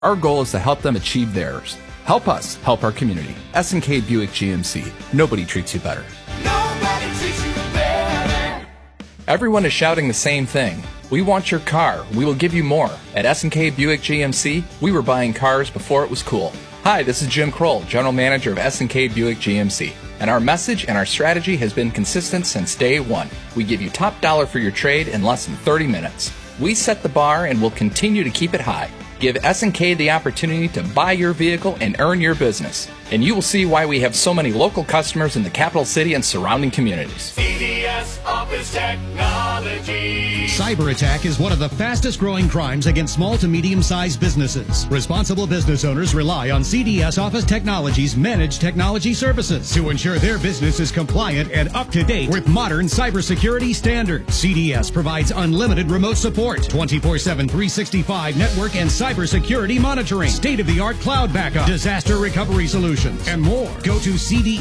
Our goal is to help them achieve theirs. Help us help our community. S&K Buick GMC. Nobody treats you better. Nobody treats you better. Everyone is shouting the same thing. We want your car. We will give you more. At S&K Buick GMC, we were buying cars before it was cool. Hi, this is Jim Kroll, General Manager of S&K Buick GMC. And our message and our strategy has been consistent since day one. We give you top dollar for your trade in less than 30 minutes. We set the bar and will continue to keep it high. Give S&K the opportunity to buy your vehicle and earn your business. And you will see why we have so many local customers in the capital city and surrounding communities. CDS Office Technology. Cyber attack is one of the fastest growing crimes against small to medium-sized businesses. Responsible business owners rely on CDS Office Technology's managed technology services to ensure their business is compliant and up to date with modern cybersecurity standards. CDS provides unlimited remote support, 24/7, 365 network and cybersecurity monitoring, state-of-the-art cloud backup, disaster recovery solutions, and more. Go to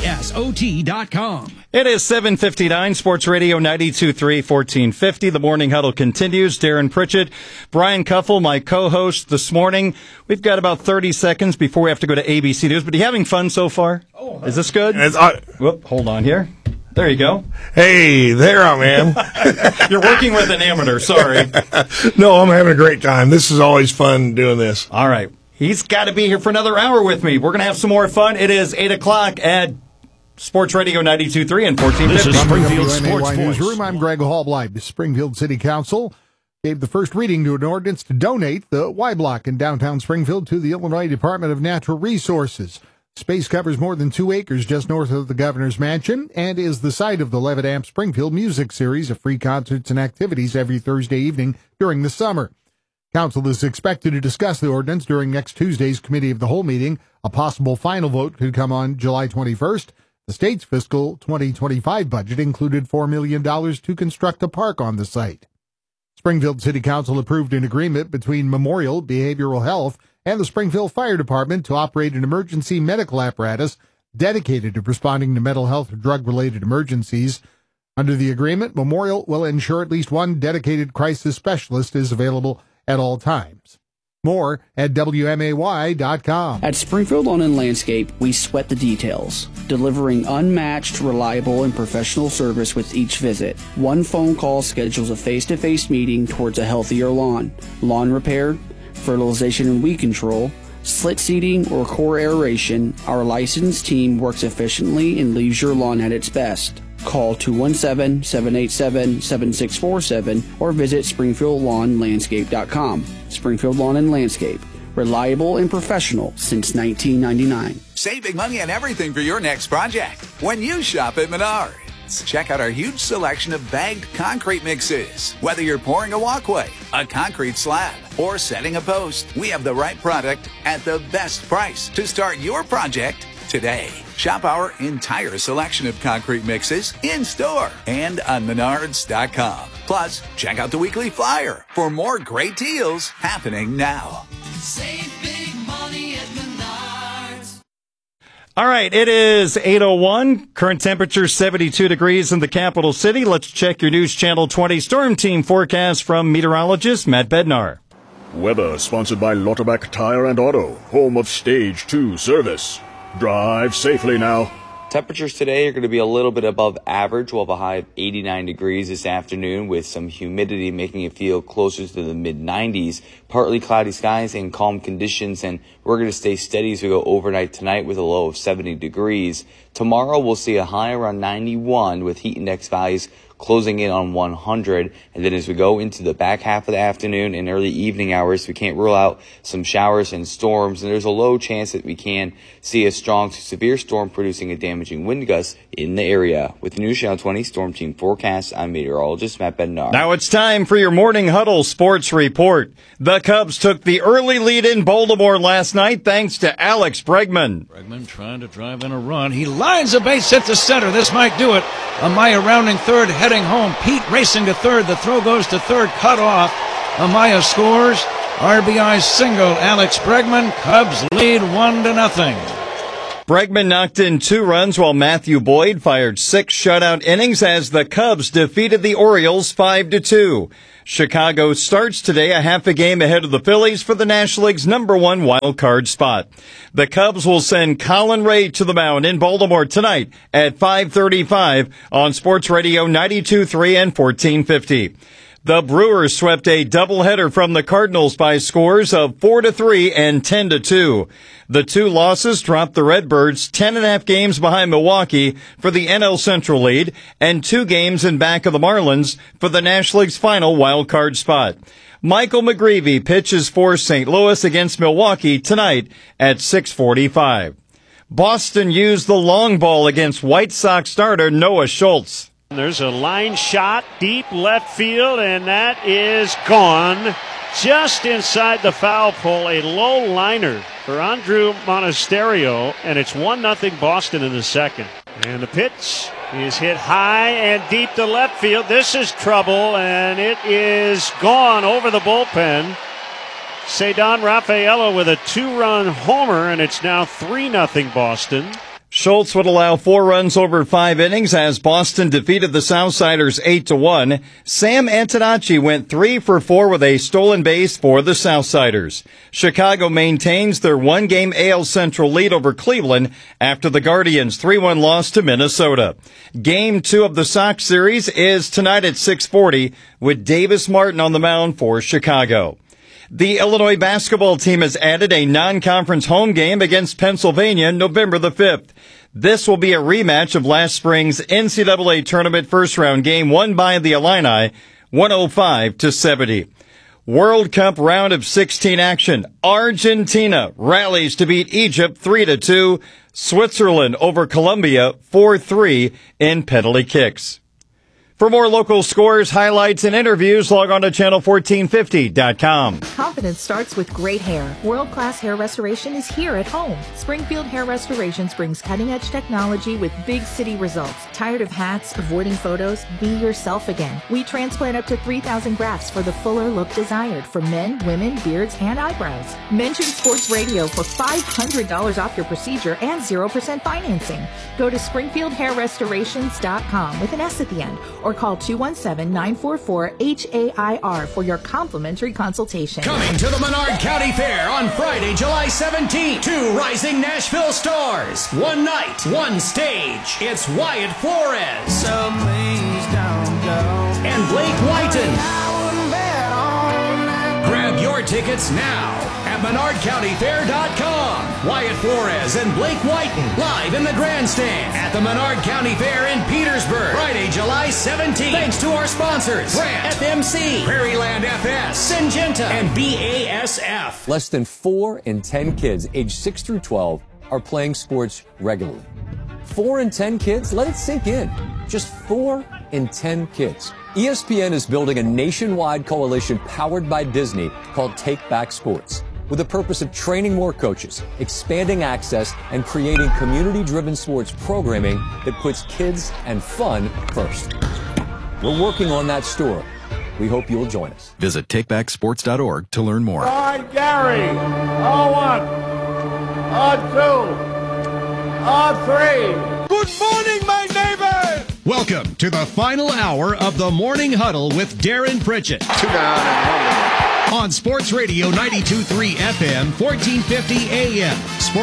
cdsot.com. It is 7:59, Sports Radio 92.3, 1450. The Morning Huddle continues. Darren Pritchett, Brian Kuffel, my co-host this morning. We've got about 30 seconds before we have to go to ABC News. But are you having fun so far? Oh, is this good? Whoop, hold on here. There you go. Hey, there I am. You're working with an amateur, sorry. No, I'm having a great time. This is always fun doing this. All right. He's got to be here for another hour with me. We're going to have some more fun. It is 8 o'clock at Sports Radio 92.3 and 1450. This is Springfield Sports Newsroom. I'm Greg Hallbleib. The Springfield City Council gave the first reading to an ordinance to donate the Y Block in downtown Springfield to the Illinois Department of Natural Resources. Space covers more than 2 acres just north of the Governor's Mansion and is the site of the Levitt Amp Springfield Music Series of free concerts and activities every Thursday evening during the summer. Council is expected to discuss the ordinance during next Tuesday's Committee of the Whole meeting. A possible final vote could come on July 21st. The state's fiscal 2025 budget included $4 million to construct a park on the site. Springfield City Council approved an agreement between Memorial Behavioral Health and the Springfield Fire Department to operate an emergency medical apparatus dedicated to responding to mental health or drug-related emergencies. Under the agreement, Memorial will ensure at least one dedicated crisis specialist is available at all times. More at WMAY.com. At Springfield Lawn and Landscape, we sweat the details, delivering unmatched, reliable, and professional service with each visit. One phone call schedules a face-to-face meeting towards a healthier lawn. Lawn repair, fertilization and weed control, slit seeding, or core aeration, our licensed team works efficiently and leaves your lawn at its best. Call 217-787-7647 or visit SpringfieldLawnLandscape.com. Springfield Lawn and Landscape. Reliable and professional since 1999. Save big money on everything for your next project when you shop at Menards. Check out our huge selection of bagged concrete mixes. Whether you're pouring a walkway, a concrete slab, or setting a post, we have the right product at the best price to start your project today. Shop our entire selection of concrete mixes in-store and on Menards.com. Plus, check out the weekly flyer for more great deals happening now. Save big money at Menards. All right, it is 8:01. Current temperature 72 degrees in the capital city. Let's check your News Channel 20 Storm Team forecast from meteorologist Matt Bednar. Weather sponsored by Lauterbach Tire and Auto, home of Stage 2 service. Drive safely now. Temperatures today are going to be a little bit above average. We'll have a high of 89 degrees this afternoon with some humidity making it feel closer to the mid-90s. Partly cloudy skies and calm conditions, and we're going to stay steady as we go overnight tonight with a low of 70 degrees. Tomorrow we'll see a high around 91 with heat index values closing in on 100. And then as we go into the back half of the afternoon and early evening hours, we can't rule out some showers and storms. And there's a low chance that we can see a strong to severe storm producing a damaging wind gust in the area. With the News Channel 20 Storm Team forecast, I'm meteorologist Matt Bednar. Now it's time for your Morning Huddle Sports Report. The Cubs took the early lead in Baltimore last night thanks to Alex Bregman. Bregman trying to drive in a run. He lines a base hit to center. This might do it. Amaya rounding third, heading home. Pete racing to third. The throw goes to third, cut off. Amaya scores. RBI single. Alex Bregman. Cubs lead 1-0. Bregman knocked in 2 runs while Matthew Boyd fired 6 shutout innings as the Cubs defeated the Orioles 5-2. Chicago starts today a half a game ahead of the Phillies for the National League's #1 wild card spot. The Cubs will send Colin Ray to the mound in Baltimore tonight at 5:35 on Sports Radio 92.3 and 1450. The Brewers swept a doubleheader from the Cardinals by scores of 4-3 and 10-2. The two losses dropped the Redbirds 10.5 games behind Milwaukee for the NL Central lead and 2 games in back of the Marlins for the National League's final wild card spot. Michael McGreevy pitches for St. Louis against Milwaukee tonight at 6:45. Boston used the long ball against White Sox starter Noah Schultz. There's a line shot deep left field, and that is gone just inside the foul pole. A low liner for Andrew Monasterio, and it's 1-0 Boston in the second. And the pitch is hit high and deep to left field. This is trouble, and it is gone over the bullpen. Cedon Rafaela with a 2-run homer, and it's now 3-0 Boston. Schultz would allow 4 runs over 5 innings as Boston defeated the Southsiders 8-1. Sam Antonacci went 3 for 4 with a stolen base for the Southsiders. Chicago maintains their 1-game AL Central lead over Cleveland after the Guardians' 3-1 loss to Minnesota. Game 2 of the Sox series is tonight at 6:40 with Davis Martin on the mound for Chicago. The Illinois basketball team has added a non-conference home game against Pennsylvania November the 5th. This will be a rematch of last spring's NCAA tournament first-round game won by the Illini, 105-70. World Cup round of 16 action. Argentina rallies to beat Egypt 3-2. Switzerland over Colombia 4-3 in penalty kicks. For more local scores, highlights, and interviews, log on to channel1450.com. Confidence starts with great hair. World-class hair restoration is here at home. Springfield Hair Restorations brings cutting-edge technology with big city results. Tired of hats, avoiding photos? Be yourself again. We transplant up to 3,000 grafts for the fuller look desired for men, women, beards, and eyebrows. Mention Sports Radio for $500 off your procedure and 0% financing. Go to SpringfieldHairRestorations.com with an S at the end, or call 217-944-HAIR for your complimentary consultation. Coming to the Menard County Fair on Friday, July 17th. 2 rising Nashville stars. 1 night, 1 stage. It's Wyatt Flores. So please don't go. And Blake Whiten. Grab your tickets now at MenardCountyFair.com. Wyatt Flores and Blake Whiten live in the grandstand at the Menard County Fair in Petersburg, Friday, July 17th. Thanks to our sponsors, Grant, FMC, Prairieland FS, Syngenta, and BASF. Less than 4 in 10 kids aged 6 through 12 are playing sports regularly. 4 in 10 kids? Let it sink in. Just 4 in 10 kids. ESPN is building a nationwide coalition powered by Disney called Take Back Sports, with the purpose of training more coaches, expanding access, and creating community-driven sports programming that puts kids and fun first. We're working on that story. We hope you'll join us. Visit takebacksports.org to learn more. All right, Gary. 0-1. 0-2. 0-3. Good morning, my neighbor! Welcome to the final hour of the Morning Huddle with Darren Pritchett. 2 down and 1 on Sports Radio 92.3 FM, 1450 AM,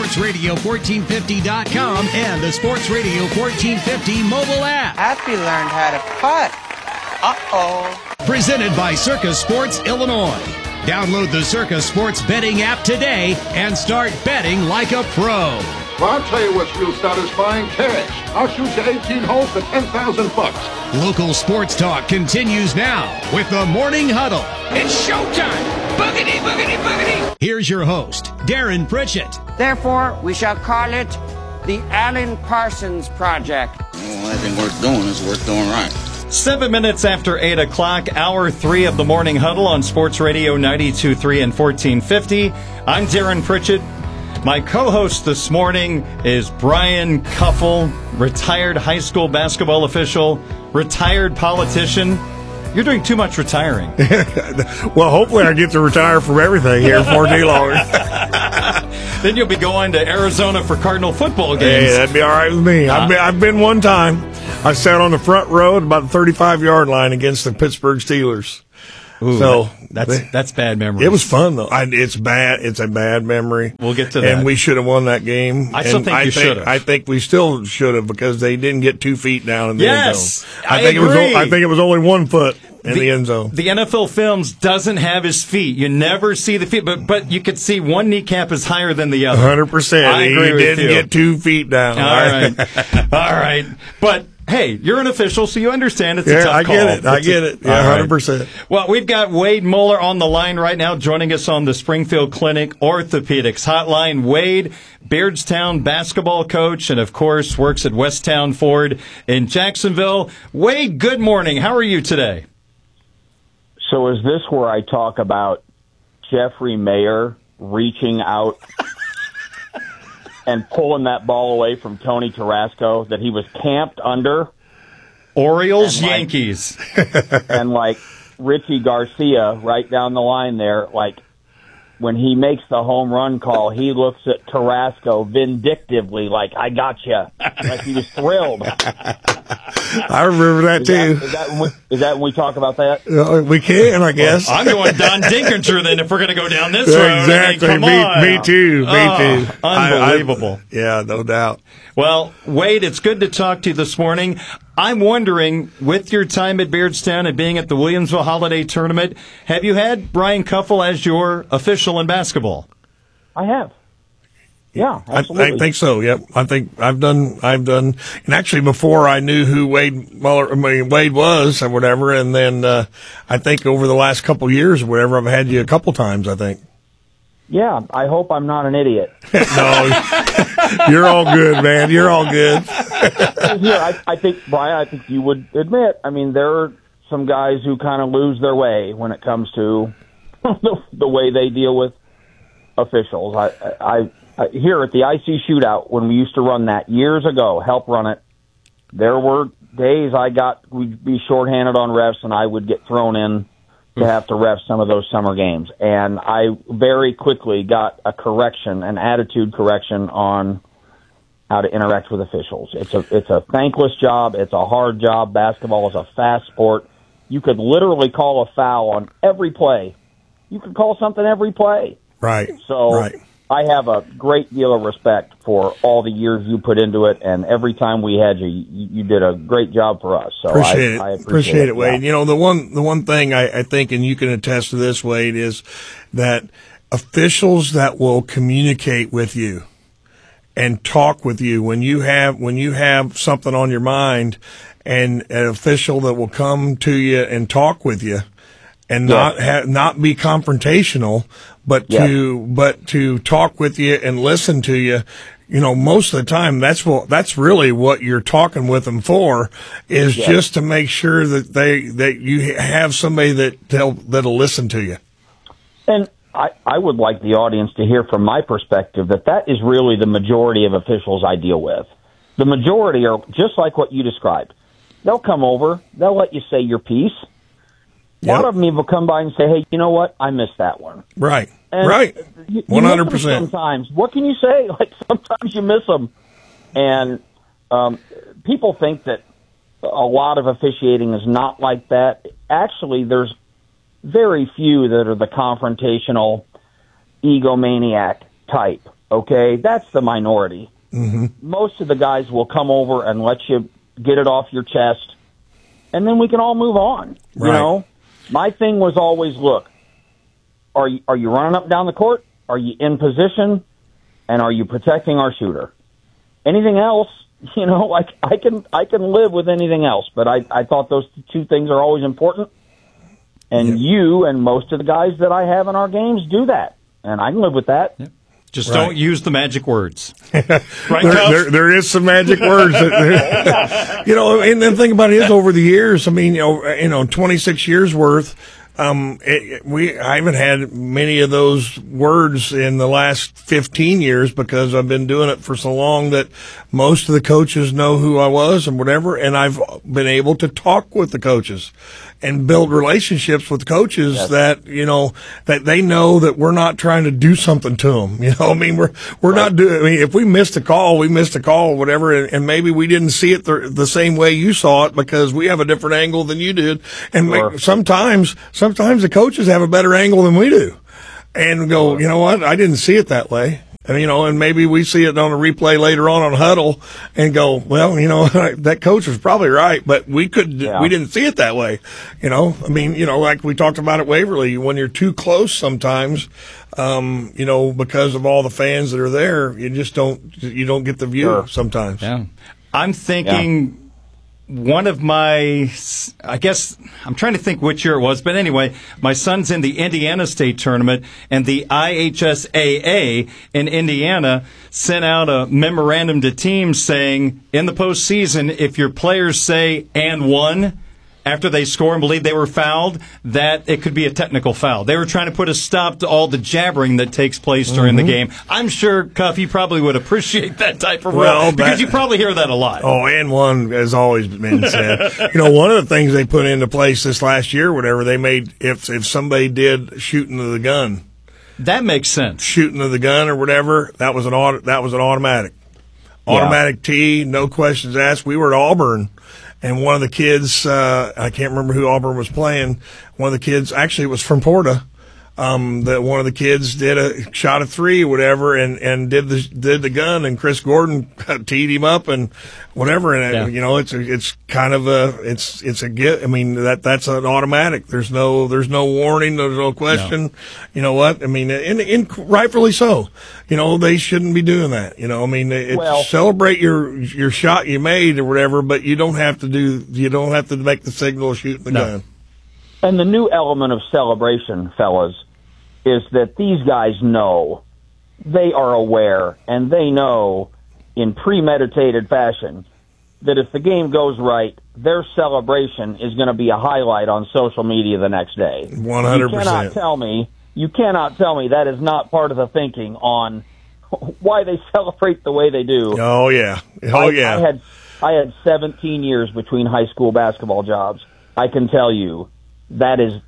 SportsRadio1450.com, and the Sports Radio 1450 mobile app. Happy learned how to putt. Uh-oh. Presented by Circus Sports Illinois. Download the Circus Sports betting app today and start betting like a pro. Well, I'll tell you what's real satisfying, cash. I'll shoot you 18 holes for $10,000. Local sports talk continues now with the Morning Huddle. It's showtime. Boogity, boogity, boogity. Here's your host, Darren Pritchett. Therefore, we shall call it the Alan Parsons Project. Well, anything worth doing is worth doing right. 7 minutes after 8 o'clock, hour 3 of the Morning Huddle on Sports Radio 92.3 and 1450. I'm Darren Pritchett. My co-host this morning is Brian Kuffel, retired high school basketball official, retired politician. You're doing too much retiring. Well, hopefully I get to retire from everything here for too long. Then you'll be going to Arizona for Cardinal football games. Hey, that'd be all right with me. I've been one time. I sat on the front row at about the 35-yard line against the Pittsburgh Steelers. Ooh, so that's bad memory. It was fun though. It's bad. It's a bad memory. We'll get to that. And we should have won that game. I still think you should have. I think we still should have because they didn't get 2 feet down in the end zone. I think agree. I think it was only 1 foot in the end zone. The NFL Films doesn't have his feet. You never see the feet, but you could see one kneecap is higher than the other. 100%. I agree with didn't you. get 2 feet down. All right. All right. But hey, you're an official, so you understand it's a tough call. I get it. Yeah, 100%. Right. Well, we've got Wade Muller on the line right now, joining us on the Springfield Clinic Orthopedics Hotline. Wade, Beardstown basketball coach, and of course works at Westtown Ford in Jacksonville. Wade, good morning. How are you today? So is this where I talk about Jeffrey Mayer reaching out and pulling that ball away from Tony Tarasco that he was camped under? Orioles, Yankees. And like Richie Garcia right down the line there, like when he makes the home run call, he looks at Tarasco vindictively like, I got you. Like he was thrilled. I remember that too. Is that when we talk about that? We can, I guess. Well, I'm going Don Dinkinger then if we're going to go down this road. Exactly. I mean, me too. Unbelievable. Yeah, no doubt. Well, Wade, it's good to talk to you this morning. I'm wondering, with your time at Beardstown and being at the Williamsville Holiday Tournament, have you had Brian Kuffel as your official in basketball? I have. Yeah, absolutely. I think so. Yep. I think I've done, and actually before I knew who Wade was or whatever, and then I think over the last couple years or whatever, I've had you a couple times. I think. Yeah, I hope I'm not an idiot. No, you're all good, man. You're all good. Here, I think, Brian, I think you would admit, I mean, there are some guys who kind of lose their way when it comes to the way they deal with officials. I here at the IC Shootout, when we used to run that years ago, help run it, there were days we'd be shorthanded on refs and I would get thrown in to have to ref some of those summer games. And I very quickly got an attitude correction on how to interact with officials. It's a thankless job. It's a hard job. Basketball is a fast sport. You could literally call a foul on every play. You could call something every play. Right. So right. I have a great deal of respect for all the years you put into it, and every time we had you did a great job for us. So I appreciate it, Wade. Yeah. You know, the one thing I think, and you can attest to this, Wade, is that officials that will communicate with you and talk with you when you have something on your mind, and an official that will come to you and talk with you and not be confrontational, but to talk with you and listen to you. You know, most of the time that's really what you're talking with them for, is just to make sure that you have somebody that'll listen to you. And I would like the audience to hear from my perspective that is really the majority of officials I deal with. The majority are just like what you described. They'll come over, they'll let you say your piece. A lot of them will come by and say, hey, you know what? I missed that one. Right. And right. 100%. Sometimes. What can you say? Like, sometimes you miss them. And people think that a lot of officiating is not like that. Actually, there's very few that are the confrontational egomaniac type, okay? That's the minority. Mm-hmm. Most of the guys will come over and let you get it off your chest, and then we can all move on, you know? My thing was always, look, are you running up and down the court? Are you in position? And are you protecting our shooter? Anything else, you know, like I can live with anything else, but I thought those two things are always important. And you and most of the guys that I have in our games do that, and I can live with that. Yep. Just don't use the magic words. Right, there is some magic words. You know, and the thing about it is, over the years, I mean, you know, 26 years worth, I haven't had many of those words in the last 15 years because I've been doing it for so long that most of the coaches know who I was and whatever, and I've been able to talk with the coaches. and build relationships with coaches that, that they know that we're not trying to do something to them. I mean, we're not doing, I mean, if we missed a call, or whatever, and maybe we didn't see it the same way you saw it because we have a different angle than you did. And sometimes the coaches have a better angle than we do. And go, you know what? I didn't see it that way. And, and maybe we see it on a replay later on Huddle and go, well, that coach was probably right, but we didn't see it that way. I mean, like we talked about at Waverly, when you're too close sometimes, because of all the fans that are there, you don't get the view sometimes. Yeah. I'm thinking one of my, I guess, I'm trying to think which year it was, but anyway, my son's in the Indiana State Tournament, and the IHSAA in Indiana sent out a memorandum to teams saying, in the postseason, if your players say, and one, after they score and believe they were fouled, that it could be a technical foul. They were trying to put a stop to all the jabbering that takes place during the game. I'm sure, Cuff, you probably would appreciate that type of rule because you probably hear that a lot. Oh, and one has always been said. One of the things they put into place this last year, whatever, they made if somebody did shooting to the gun. That makes sense. Shooting to the gun or whatever, that was an automatic. Automatic tee, no questions asked. We were at Auburn. And one of the kids, I can't remember who Auburn was playing. One of the kids, actually it was from Porta, that one of the kids did a shot of three or whatever and did the gun, and Chris Gordon teed him up and whatever. And it's kind of it's a get. I mean, that's an automatic. There's no warning. There's no question. No. You know what? I mean, and rightfully so. They shouldn't be doing that. I mean, celebrate your shot you made or whatever, but you don't have to make the signal of shooting the gun. And the new element of celebration, fellas, is that these guys know, they are aware, and they know in premeditated fashion that if the game goes right, their celebration is going to be a highlight on social media the next day. 100%. You cannot tell me that is not part of the thinking on why they celebrate the way they do. Oh, yeah. I had 17 years between high school basketball jobs. I can tell you that is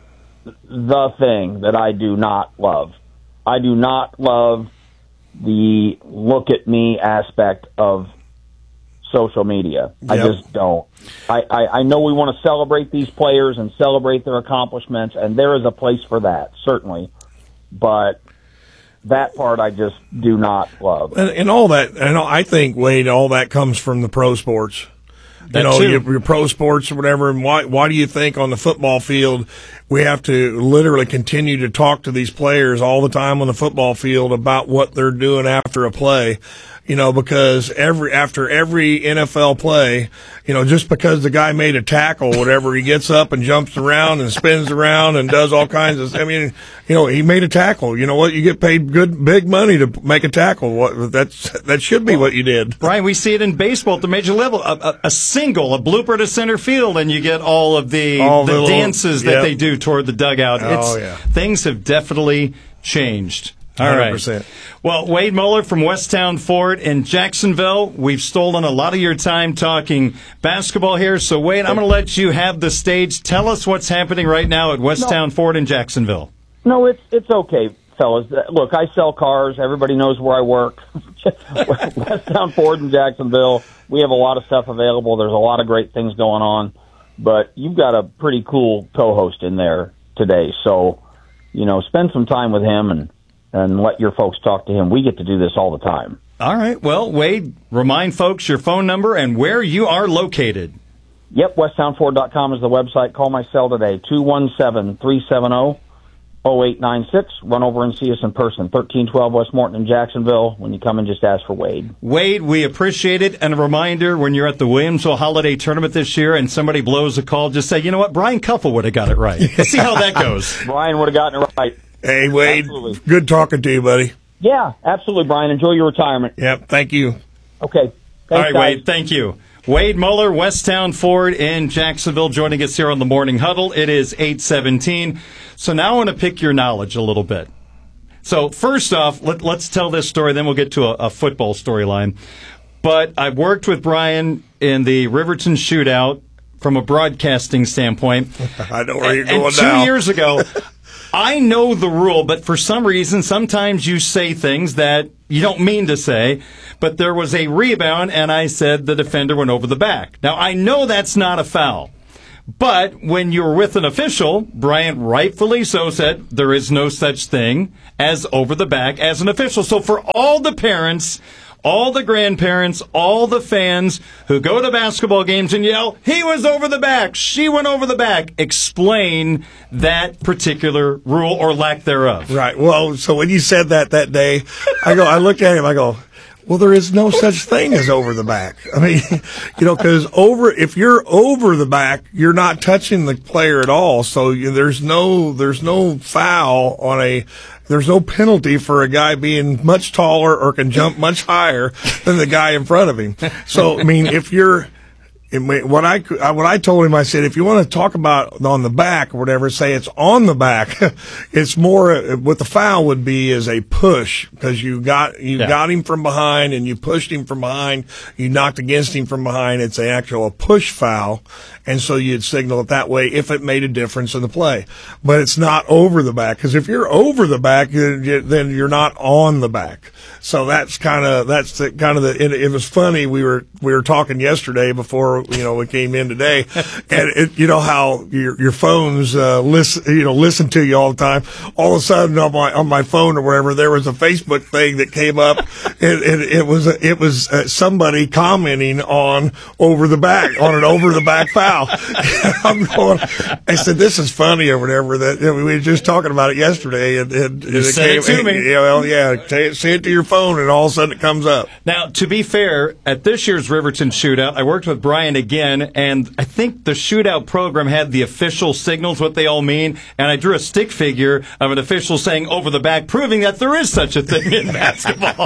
the thing that I do not love. I do not love the look at me aspect of social media. Yep. I just don't. I know we want to celebrate these players and celebrate their accomplishments, and there is a place for that, certainly. But that part I just do not love. And all that, and I think, Wade, all that comes from the pro sports. Your pro sports or whatever, and why do you think on the football field we have to literally continue to talk to these players all the time on the football field about what they're doing after a play? Because after every NFL play, just because the guy made a tackle, whatever, he gets up and jumps around and spins around and does all kinds of, he made a tackle. You know what? You get paid big money to make a tackle. That should be what you did. Brian, we see it in baseball at the major level. A single, a blooper to center field, and you get all of the dances that they do toward the dugout. Things have definitely changed. All 100%. Right. Well, Wade Muller from Westtown Ford in Jacksonville. We've stolen a lot of your time talking basketball here. So, Wade, I'm going to let you have the stage. Tell us what's happening right now at Westtown Ford in Jacksonville. No, it's okay, fellas. Look, I sell cars. Everybody knows where I work. Westtown Ford in Jacksonville. We have a lot of stuff available. There's a lot of great things going on. But you've got a pretty cool co-host in there today. So, spend some time with him and let your folks talk to him. We get to do this all the time. All right. Well, Wade, remind folks your phone number and where you are located. Yep, westtownford.com is the website. Call my cell today, 217-370-0896. Run over and see us in person, 1312 West Morton in Jacksonville. When you come in, just ask for Wade. Wade, we appreciate it. And a reminder, when you're at the Williamsville Holiday Tournament this year and somebody blows a call, just say, you know what, Brian Cuffle would have got it right. Let's see how that goes. Brian would have gotten it right. Hey, Wade, absolutely. Good talking to you, buddy. Yeah, absolutely, Brian. Enjoy your retirement. Yep, thank you. Okay. Thanks, all right, guys. Wade, thank you. Wade Muller, Westtown Ford in Jacksonville, joining us here on the Morning Huddle. It is 8:17. So now I want to pick your knowledge a little bit. So first off, let's tell this story, then we'll get to a football storyline. But I worked with Brian in the Riverton Shootout from a broadcasting standpoint. I know where you're going and now. 2 years ago, I know the rule, but for some reason, sometimes you say things that you don't mean to say. But there was a rebound, and I said the defender went over the back. Now, I know that's not a foul. But when you're with an official, Bryant rightfully so said there is no such thing as over the back as an official. So for all the parents, all the grandparents, all the fans who go to basketball games and yell, he was over the back, she went over the back, explain that particular rule or lack thereof. Right. Well, so when you said that day, I looked at him, I go, well, there is no such thing as over the back. I mean, because if you're over the back, you're not touching the player at all. So there's no foul there's no penalty for a guy being much taller or can jump much higher than the guy in front of him. So, I mean, what I told him, I said, if you want to talk about on the back or whatever, say it's on the back. It's more what the foul would be is a push because you got him from behind and you pushed him from behind. You knocked against him from behind. It's a push foul, and so you'd signal it that way if it made a difference in the play. But it's not over the back because if you're over the back, then you're not on the back. So it was funny. We were talking yesterday before we came in today, and how your phones listen to you all the time. All of a sudden on my phone or wherever there was a Facebook thing that came up, and it was somebody commenting on an over the back foul. I said, this is funny or whatever. That we were just talking about it yesterday, and you said it to me. Say it to your phone, and all of a sudden it comes up. Now, to be fair, at this year's Riverton Shootout, I worked with Brian again, and I think the shootout program had the official signals, what they all mean, and I drew a stick figure of an official saying over the back, proving that there is such a thing in basketball.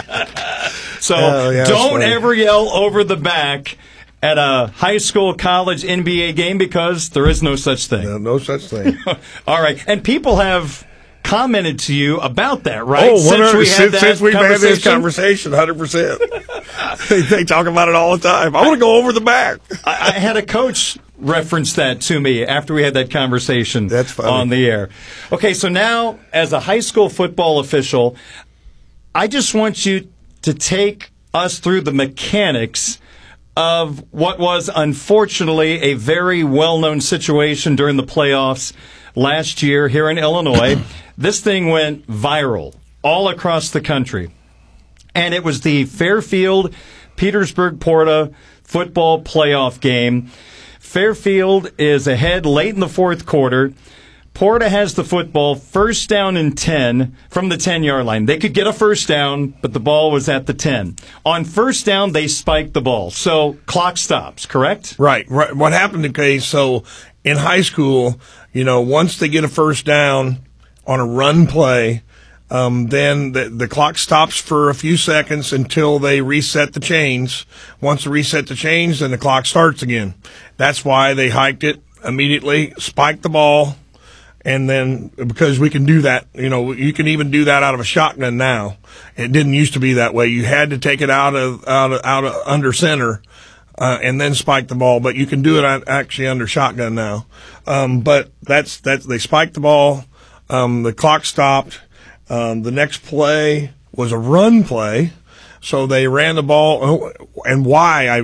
So don't ever yell over the back at a high school, college, NBA game because there is no such thing. No such thing. All right. And people have commented to you about that, right? Oh, since we've had this conversation, 100%. They talk about it all the time. I want to go over the back. I had a coach reference that to me after we had that conversation on the air. Okay, so now as a high school football official, I just want you to take us through the mechanics of what was unfortunately a very well-known situation during the playoffs last year here in Illinois. This thing went viral all across the country. And it was the Fairfield-Petersburg-Porta football playoff game. Fairfield is ahead late in the fourth quarter. Porta has the football, first down and 10 from the 10-yard line. They could get a first down, but the ball was at the 10. On first down, they spiked the ball. So clock stops, correct? Right. What happened, so in high school, once they get a first down on a run play, then the clock stops for a few seconds until they reset the chains. Once they reset the chains, then the clock starts again. That's why they hiked it immediately, spiked the ball, and then because we can do that, you can even do that out of a shotgun now. It didn't used to be that way. You had to take it out of under center. And then spike the ball, but you can do it actually under shotgun now. But they spiked the ball. The clock stopped. The next play was a run play. So they ran the ball, and why I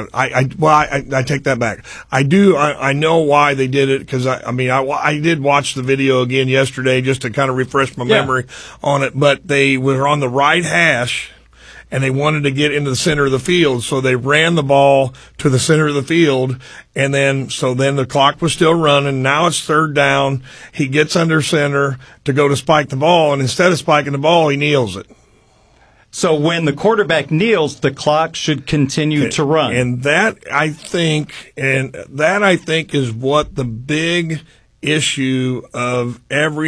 take that back. I know why they did it because I did watch the video again yesterday just to kind of refresh my memory on it, but they were on the right hash and they wanted to get into the center of the field, so they ran the ball to the center of the field, and then the clock was still running. Now it's third down. He gets under center to go to spike the ball, and instead of spiking the ball, he kneels it. So when the quarterback kneels, the clock should continue to run. And that I think is what the big issue of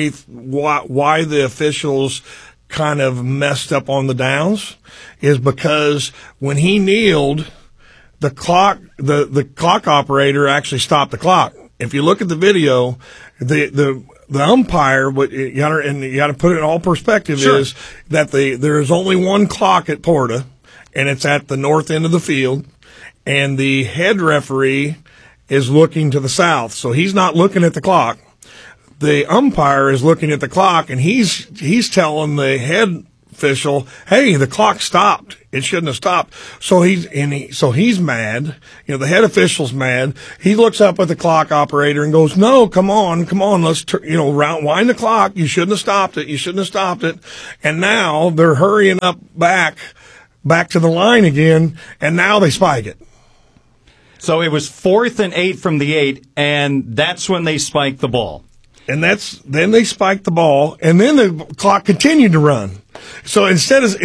why the officials kind of messed up on the downs is because when he kneeled, the clock operator actually stopped the clock. If you look at the video, the umpire, you got to put it in all perspective, is that there is only one clock at Porta, and it's at the north end of the field, and the head referee is looking to the south, so he's not looking at the clock. The umpire is looking at the clock, and he's telling the head official, "Hey, the clock stopped. It shouldn't have stopped." So he's mad. You know, the head official's mad. He looks up at the clock operator and goes, "No, come on, let's wind the clock. You shouldn't have stopped it. You shouldn't have stopped it." And now they're hurrying up back to the line again, and now they spike it. So it was 4th and 8 from the 8, and that's when they spiked the ball. And then they spiked the ball, and then the clock continued to run. So instead of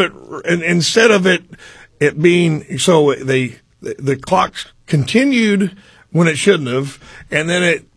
it being so the clock continued when it shouldn't have, and then it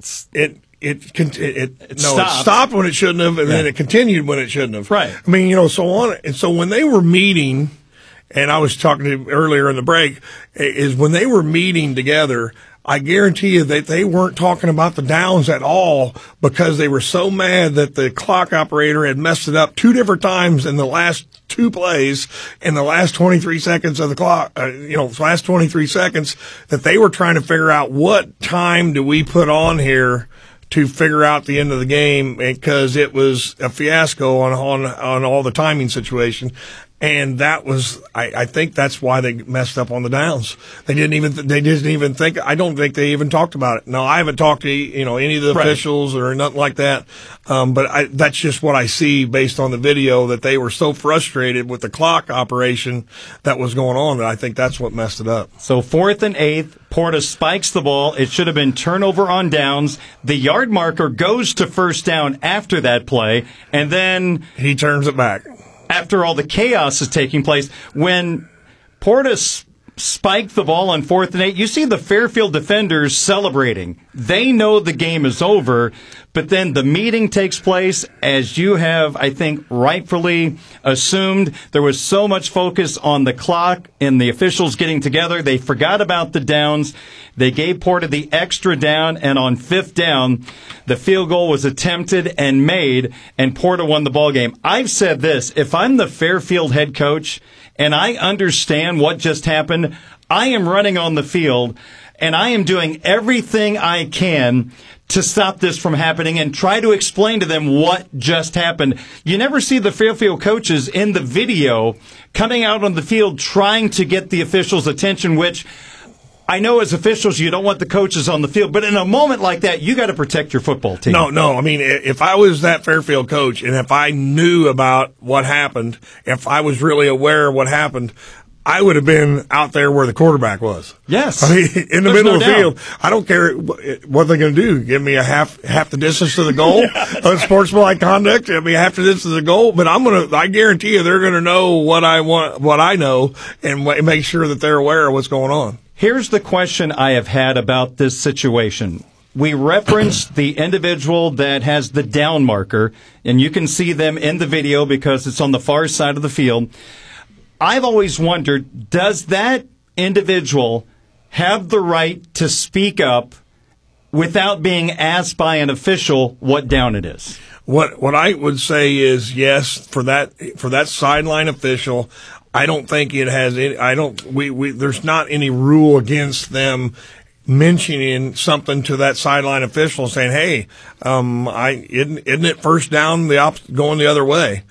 stopped when it shouldn't have, and then it continued when it shouldn't have. Right. I mean, so on. And so when they were meeting, and I was talking to him earlier in the break, is when they were meeting together, I guarantee you that they weren't talking about the downs at all, because they were so mad that the clock operator had messed it up 2 different times in the last 2 plays in the last 23 seconds of the clock, last 23 seconds, that they were trying to figure out what time do we put on here to figure out the end of the game, because it was a fiasco on all the timing situation. And that was, I think that's why they messed up on the downs. They didn't even think, I don't think they even talked about it. No, I haven't talked to, any of the officials or nothing like that. But that's just what I see based on the video, that they were so frustrated with the clock operation that was going on, that I think that's what messed it up. So 4th and 8, Porta spikes the ball. It should have been turnover on downs. The yard marker goes to first down after that play, and then he turns it back. After all the chaos is taking place, when Porta spiked the ball on 4th and 8, you see the Fairfield defenders celebrating. They know the game is over, but then the meeting takes place, as you have, I think, rightfully assumed. There was so much focus on the clock and the officials getting together, they forgot about the downs. They gave Porta the extra down, and on 5th down, the field goal was attempted and made, and Porta won the ball game. I've said this: if I'm the Fairfield head coach and I understand what just happened, I am running on the field, and I am doing everything I can to stop this from happening and try to explain to them what just happened. You never see the Fairfield coaches in the video coming out on the field trying to get the officials' attention, which I know as officials you don't want the coaches on the field, but in a moment like that, you got to protect your football team. No. I mean, if I was that Fairfield coach, and if I knew about what happened, if I was really aware of what happened, I would have been out there where the quarterback was. Yes. I mean, in the middle of the field. I don't care what they're going to do. Give me a half the distance to the goal. Sportsmanlike conduct. I mean, half the distance to the goal. But I guarantee you they're going to know what I want, what I know, and make sure that they're aware of what's going on. Here's the question I have had about this situation. We referenced the individual that has the down marker, and you can see them in the video because it's on the far side of the field. I've always wondered, does that individual have the right to speak up without being asked by an official what down it is? What I would say is yes, for that sideline official. I don't think it has any, there's not any rule against them mentioning something to that sideline official saying, "Hey, isn't it first down going the other way?"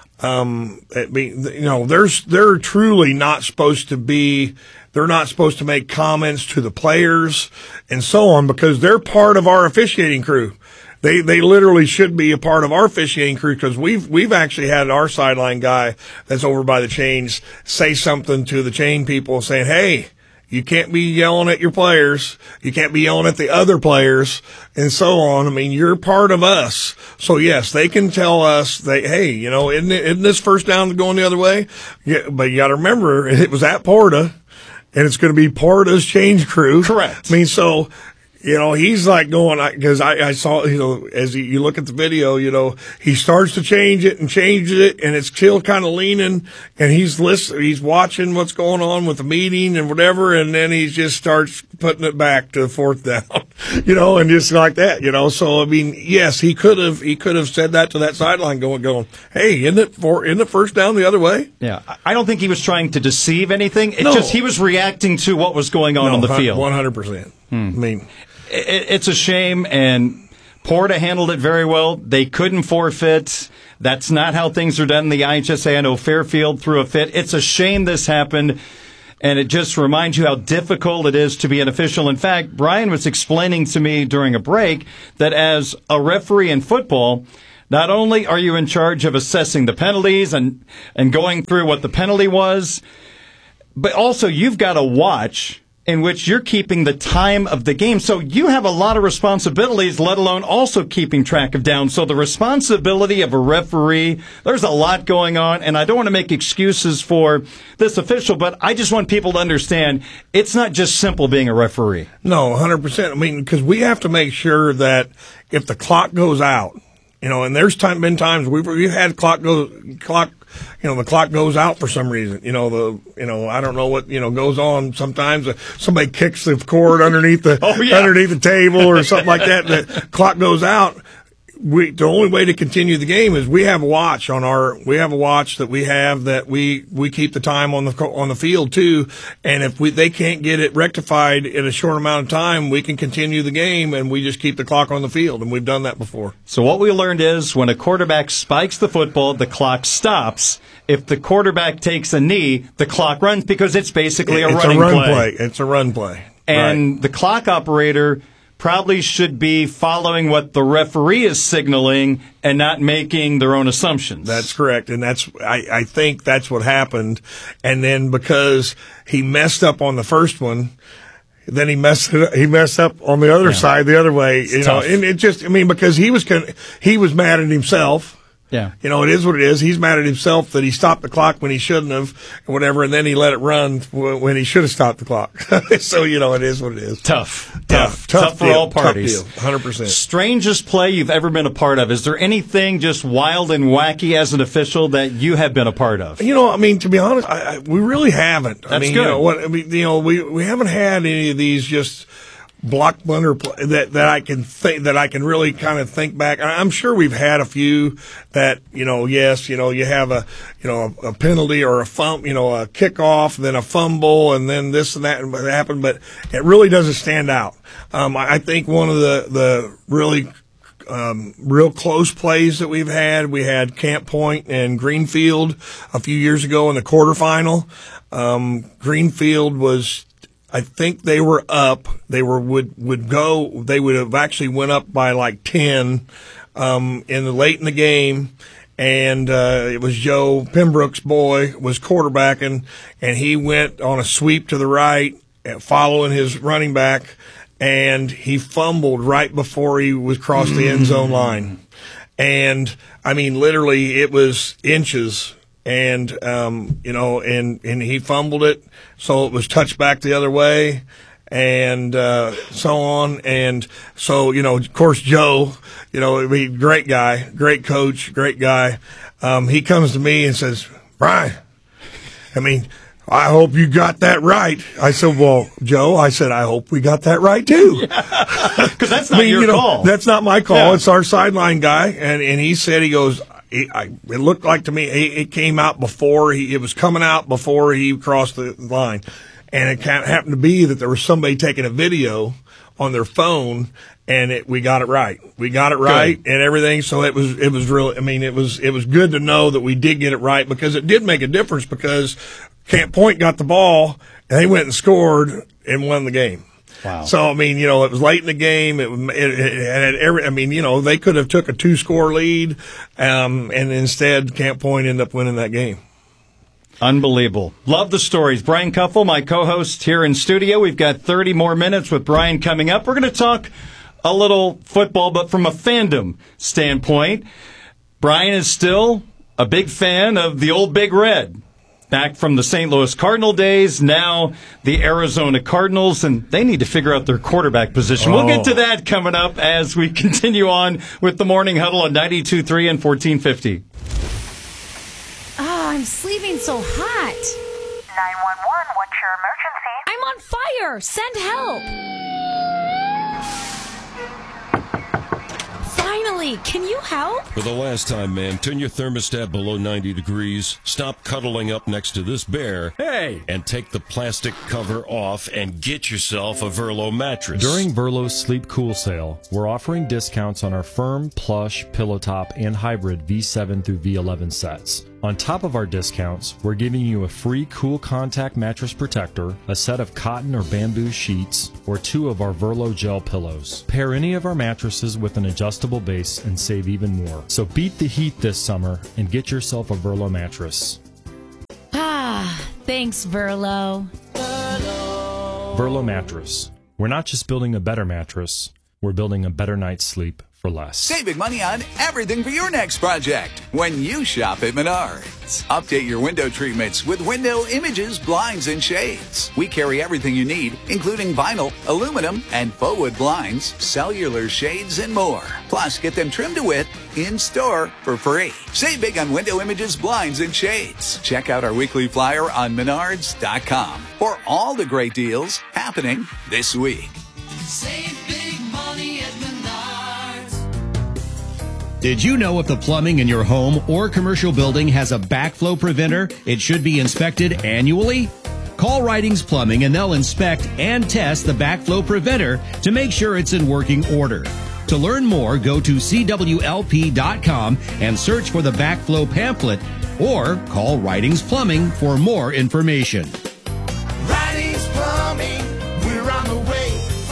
They're truly not supposed to be, they're not supposed to make comments to the players and so on, because they're part of our officiating crew. They literally should be a part of our officiating crew, because we've actually had our sideline guy that's over by the chains say something to the chain people saying, "Hey, you can't be yelling at your players. You can't be yelling at the other players," and so on. I mean, you're part of us. So yes, they can tell us that, "Hey, isn't this first down going the other way?" Yeah, but you got to remember, it was at Porta, and it's going to be Porta's change crew. Correct. I mean, so he's like going, because I saw, as you look at the video, he starts to change it, and it's still kind of leaning, and he's watching what's going on with the meeting and whatever, and then he just starts putting it back to 4th down, and just like that, So, I mean, yes, he could have said that to that sideline going, "Hey, isn't it first down the other way?" Yeah. I don't think he was trying to deceive anything. It's just he was reacting to what was going on the field. 100%. I mean, it's a shame, and Porta handled it very well. They couldn't forfeit. That's not how things are done in the IHSA. I know Fairfield threw a fit. It's a shame this happened, and it just reminds you how difficult it is to be an official. In fact, Brian was explaining to me during a break that as a referee in football, not only are you in charge of assessing the penalties and going through what the penalty was, but also you've got to watch in which you're keeping the time of the game. So you have a lot of responsibilities, let alone also keeping track of downs. So the responsibility of a referee, there's a lot going on, and I don't want to make excuses for this official, but I just want people to understand it's not just simple being a referee. No, 100%. I mean, because we have to make sure that if the clock goes out, and there's been times we've had the clock goes out for some reason. I don't know what goes on. Sometimes somebody kicks the cord underneath the underneath the table or something like that. The clock goes out. The only way to continue the game is we have a watch that we keep the time on the field too. And if they can't get it rectified in a short amount of time, we can continue the game and we just keep the clock on the field. And we've done that before. So what we learned is when a quarterback spikes the football, the clock stops. If the quarterback takes a knee, the clock runs because it's basically a running play. It's a run play. And the clock operator probably should be following what the referee is signaling and not making their own assumptions. That's correct. And I think that's what happened. And then because he messed up on the first one, then he messed up on the other side, the other way, tough. And it just, because he was mad at himself. Yeah. It is what it is. He's mad at himself that he stopped the clock when he shouldn't have, and whatever, and then he let it run when he should have stopped the clock. So, it is what it is. Tough for deal. all parties. Tough deal. 100%. Strangest play you've ever been a part of. Is there anything just wild and wacky as an official that you have been a part of? To be honest, we really haven't. That's good. We haven't had any of these just block blunder that I can really kind of think back. I'm sure we've had a few that you have a penalty or a a kickoff, then a fumble, and then this and that happened, but it really doesn't stand out. I think one of the really real close plays that we had Camp Point and Greenfield a few years ago in the quarterfinal. Greenfield was, I think they were up. They would have actually went up by like 10 late in the game, and it was Joe Pembroke's boy was quarterbacking, and he went on a sweep to the right, following his running back, and he fumbled right before he was crossed the end zone line, and literally it was inches. And, and he fumbled it, so it was touched back the other way, and, so on. And so, of course, Joe, great guy, great coach, great guy. He comes to me and says, Brian, I hope you got that right. I said, well, Joe, I hope we got that right too. Because that's not your call. That's not my call. Yeah. It's our sideline guy. And he said, he goes, it looked like to me it came out before it was coming out before he crossed the line, and it happened to be that there was somebody taking a video on their phone, and we got it right. We got it right and everything. So it was really. It was good to know that we did get it right, because it did make a difference, because Camp Point got the ball and they went and scored and won the game. Wow. So, it was late in the game. They could have took a 2-score lead, and instead Camp Point ended up winning that game. Unbelievable. Love the stories. Brian Kuffel, my co-host here in studio. We've got 30 more minutes with Brian coming up. We're going to talk a little football, but from a fandom standpoint. Brian is still a big fan of the old Big Red. Back from the St. Louis Cardinal days, now the Arizona Cardinals, and they need to figure out their quarterback position. We'll get to that coming up as we continue on with the Morning Huddle on 92.3 and 1450. I'm sleeping so hot. 911, what's your emergency? I'm on fire. Send help. Finally, can you help? For the last time, man, turn your thermostat below 90 degrees, stop cuddling up next to this bear, and take the plastic cover off and get yourself a Verlo mattress. During Verlo's Sleep Cool sale, we're offering discounts on our firm, plush, pillow top, and hybrid V7 through V11 sets. On top of our discounts, we're giving you a free Cool Contact mattress protector, a set of cotton or bamboo sheets, or 2 of our Verlo gel pillows. Pair any of our mattresses with an adjustable base and save even more. So beat the heat this summer and get yourself a Verlo mattress. Ah, thanks, Verlo. Verlo mattress. We're not just building a better mattress, we're building a better night's sleep for less. Saving money on everything for your next project when you shop at Menards. Update your window treatments with window images, blinds, and shades. We carry everything you need, including vinyl, aluminum, and faux wood blinds, cellular shades, and more. Plus, get them trimmed to width in-store for free. Save big on window images, blinds, and shades. Check out our weekly flyer on Menards.com for all the great deals happening this week. Save big money at Menards. Did you know if the plumbing in your home or commercial building has a backflow preventer, it should be inspected annually? Call Ridings Plumbing and they'll inspect and test the backflow preventer to make sure it's in working order. To learn more, go to CWLP.com and search for the backflow pamphlet or call Ridings Plumbing for more information. Ridings Plumbing, we're on the way.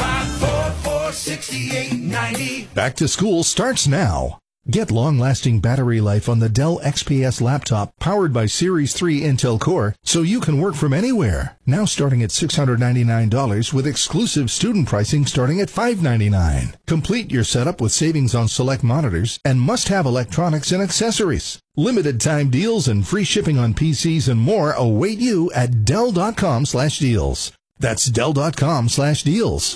544-6890. Back to school starts now. Get long-lasting battery life on the Dell XPS laptop powered by Series 3 Intel Core so you can work from anywhere. Now starting at $699 with exclusive student pricing starting at $599. Complete your setup with savings on select monitors and must-have electronics and accessories. Limited time deals and free shipping on PCs and more await you at Dell.com/deals. That's Dell.com/deals.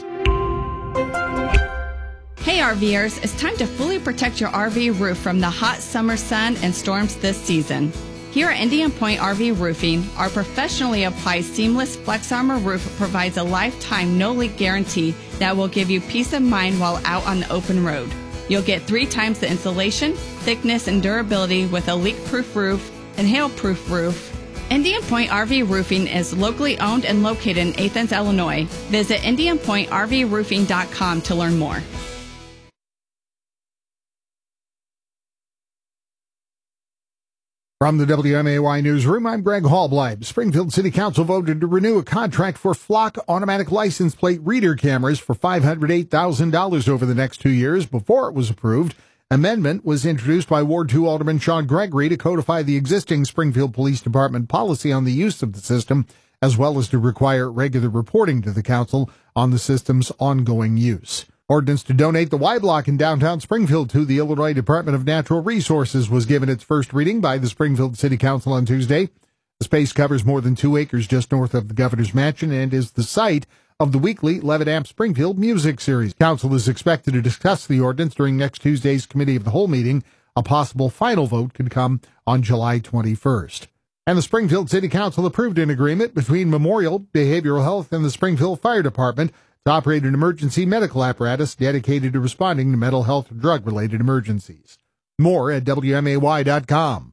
Hey RVers, it's time to fully protect your RV roof from the hot summer sun and storms this season. Here at Indian Point RV Roofing, our professionally applied seamless Flex Armor roof provides a lifetime no-leak guarantee that will give you peace of mind while out on the open road. You'll get 3 times the insulation, thickness, and durability with a leak-proof roof and hail-proof roof. Indian Point RV Roofing is locally owned and located in Athens, Illinois. Visit IndianPointRVRoofing.com to learn more. From the WMAY Newsroom, I'm Greg Hallbleib. Springfield City Council voted to renew a contract for Flock automatic license plate reader cameras for $508,000 over the next 2 years. Before it was approved, amendment was introduced by Ward 2 Alderman Sean Gregory to codify the existing Springfield Police Department policy on the use of the system, as well as to require regular reporting to the council on the system's ongoing use. Ordinance to donate the Y Block in downtown Springfield to the Illinois Department of Natural Resources was given its first reading by the Springfield City Council on Tuesday. The space covers more than 2 acres just north of the Governor's Mansion and is the site of the weekly 11 Amp Springfield music series. Council is expected to discuss the ordinance during next Tuesday's Committee of the Whole meeting. A possible final vote could come on July 21st. And the Springfield City Council approved an agreement between Memorial Behavioral Health and the Springfield Fire Department to operate an emergency medical apparatus dedicated to responding to mental health and drug-related emergencies. More at WMAY.com.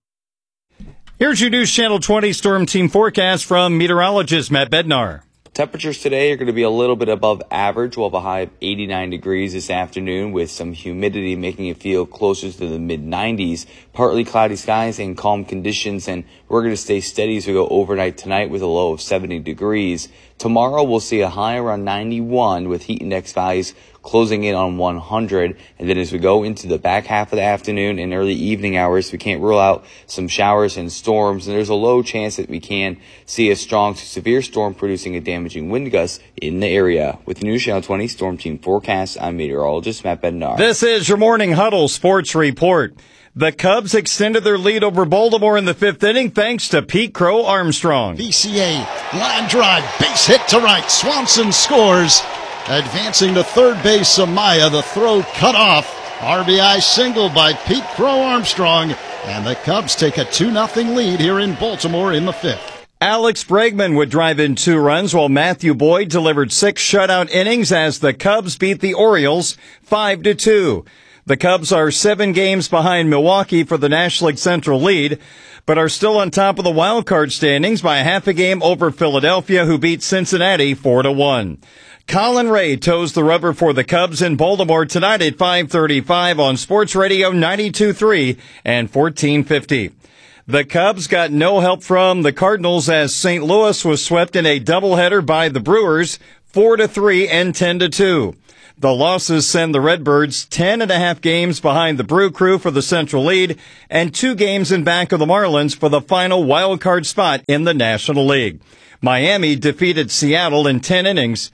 Here's your News Channel 20 Storm Team forecast from meteorologist Matt Bednar. Temperatures today are going to be a little bit above average. We'll have a high of 89 degrees this afternoon with some humidity making it feel closer to the mid-90s. Partly cloudy skies and calm conditions, and we're going to stay steady as we go overnight tonight with a low of 70 degrees. Tomorrow we'll see a high around 91 with heat index values closing in on 100. And then as we go into the back half of the afternoon and early evening hours, we can't rule out some showers and storms. And there's a low chance that we can see a strong to severe storm producing a damaging wind gust in the area. With the News Channel 20 Storm Team forecast, I'm meteorologist Matt Bednar. This is your Morning Huddle Sports Report. The Cubs extended their lead over Baltimore in the 5th inning thanks to Pete Crow Armstrong. VCA, line drive, base hit to right. Swanson scores. Advancing to third base, Amaya, the throw cut off. RBI single by Pete Crow Armstrong. And the Cubs take a 2-0 lead here in Baltimore in the 5th. Alex Bregman would drive in 2 runs while Matthew Boyd delivered 6 shutout innings as the Cubs beat the Orioles 5-2. The Cubs are 7 games behind Milwaukee for the National League Central lead, but are still on top of the wild card standings by a half a game over Philadelphia, who beat Cincinnati 4-1. Colin Ray toes the rubber for the Cubs in Baltimore tonight at 5:35 on Sports Radio 92.3 and 1450. The Cubs got no help from the Cardinals as St. Louis was swept in a doubleheader by the Brewers 4-3 and 10-2. The losses send the Redbirds 10.5 games behind the Brew Crew for the Central lead and 2 games in back of the Marlins for the final wild card spot in the National League. Miami defeated Seattle in 10 innings,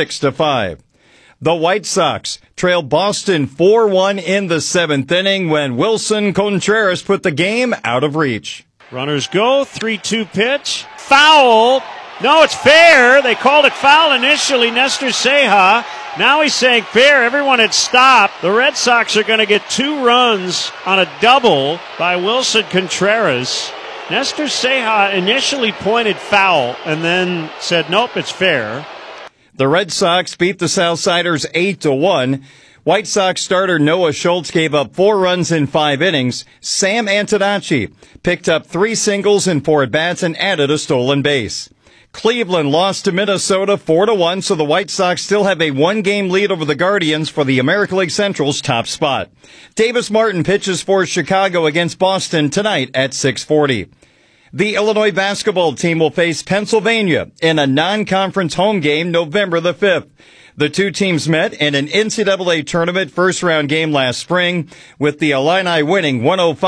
6-5. The White Sox trailed Boston 4-1 in the 7th inning when Wilson Contreras put the game out of reach. Runners go, 3-2 pitch, foul. No, it's fair. They called it foul initially, Nestor Ceja. Now he's saying fair. Everyone had stopped. The Red Sox are going to get 2 runs on a double by Wilson Contreras. Nestor Ceja initially pointed foul and then said, nope, it's fair. The Red Sox beat the Southsiders 8-1. White Sox starter Noah Schultz gave up 4 runs in 5 innings. Sam Antonacci picked up 3 singles in 4 at-bats and added a stolen base. Cleveland lost to Minnesota 4-1, so the White Sox still have a 1-game lead over the Guardians for the American League Central's top spot. Davis Martin pitches for Chicago against Boston tonight at 6:40. The Illinois basketball team will face Pennsylvania in a non-conference home game November the 5th. The 2 teams met in an NCAA tournament first-round game last spring, with the Illini winning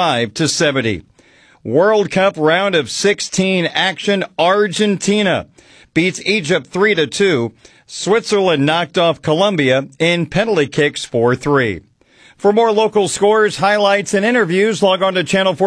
105-70. World Cup round of 16 action. Argentina beats Egypt 3-2. Switzerland knocked off Colombia in penalty kicks 4-3. For more local scores, highlights, and interviews, log on to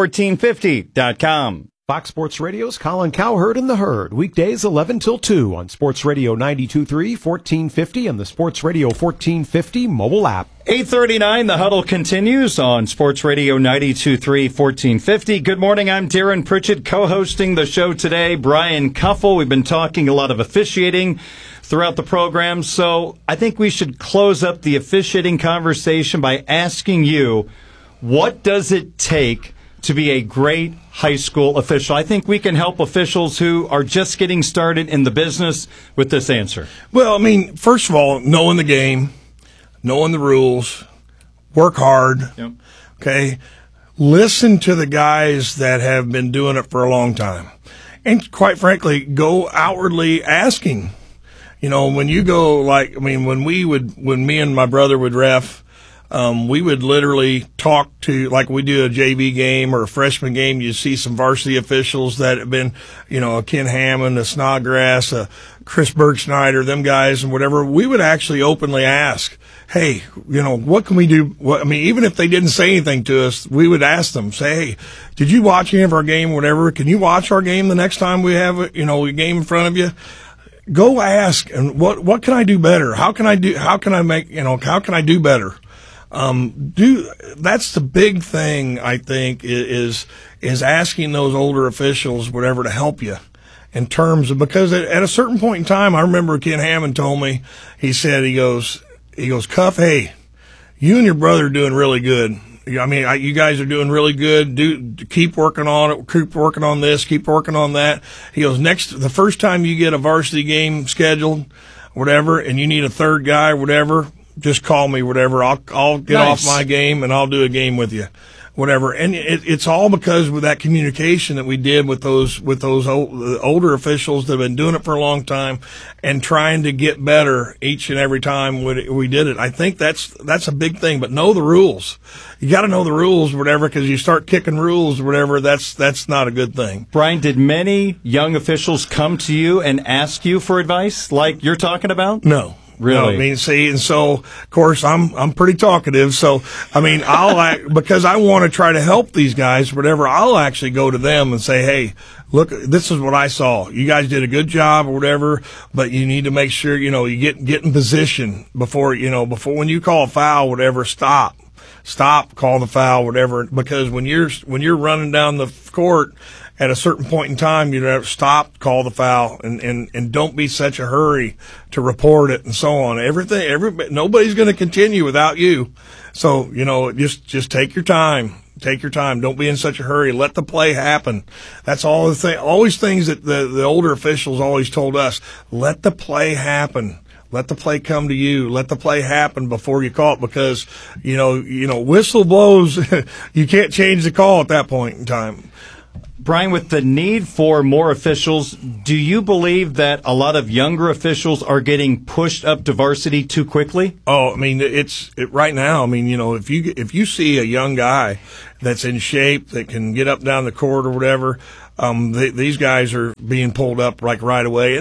channel1450.com. Fox Sports Radio's Colin Cowherd and the Herd, weekdays 11 till 2 on Sports Radio 92.3, 1450, and the Sports Radio 1450 mobile app. 8:39, the huddle continues on Sports Radio 92.3, 1450. Good morning, I'm Darren Pritchett, co-hosting the show today. Brian Kuffel, we've been talking a lot of officiating throughout the program, so I think we should close up the officiating conversation by asking you, what does it take to be a great high school official? I think we can help officials who are just getting started in the business with this answer. Well, I mean, first of all, knowing the game, knowing the rules, work hard, okay? Listen to the guys that have been doing it for a long time. And quite frankly, go outwardly asking. You know, when you go, like, I mean, when me and my brother would ref, we would literally talk to, like we do a JV game or a freshman game, you see some varsity officials that have been, you know, a Ken Hammond, a Snodgrass, a Chris Bergschneider, them guys and whatever. We would actually openly ask, hey, you know, what can we do? I mean, even if they didn't say anything to us, we would ask them, say, hey, did you watch any of our game or whatever? Can you watch our game the next time we have, you know, a game in front of you? Go ask, and what can I do better? How can I do better? That's the big thing, I think, is asking those older officials, whatever, to help you in terms of, because at a certain point in time, I remember Ken Hammond told me, he goes, Cuff, hey, you and your brother are doing really good. I mean, you guys are doing really good. Keep working on it. Keep working on this. Keep working on that. He goes, the first time you get a varsity game scheduled, whatever, and you need a third guy, whatever, just call me, whatever. I'll get off my game and I'll do a game with you, whatever. And it's all because with that communication that we did with those older officials that have been doing it for a long time and trying to get better each and every time we did it. I think that's a big thing. But know the rules. You got to know the rules, whatever, because you start kicking rules, whatever. That's not a good thing. Brian, did many young officials come to you and ask you for advice, like you're talking about? No. Really? No, I mean, see, and so, of course, I'm pretty talkative. So, I mean, because I want to try to help these guys, whatever, I'll actually go to them and say, hey, look, this is what I saw. You guys did a good job or whatever, but you need to make sure, you know, you get in position before when you call a foul, whatever, stop, call the foul, whatever, because when you're running down the court at a certain point in time, you have to stop, call the foul, and don't be such a hurry to report it and so on. Nobody's going to continue without you. So, just take your time. Take your time. Don't be in such a hurry. Let the play happen. That's all always things that the older officials always told us. Let the play happen. Let the play come to you. Let the play happen before you call it, because, whistle blows. You can't change the call at that point in time. Brian, with the need for more officials, do you believe that a lot of younger officials are getting pushed up to varsity too quickly? Oh, I mean, right now. I mean, if you see a young guy that's in shape, that can get up down the court or whatever, these guys are being pulled up right away.